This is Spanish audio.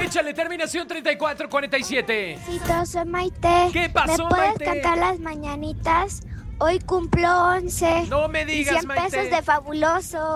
Échale, terminación 3447. Soy Maite. ¿Qué pasó, ¿Me puedes Maite? cantar las mañanitas? Hoy cumplo 11. No me Y digas, 100 pesos Maite. de Fabuloso.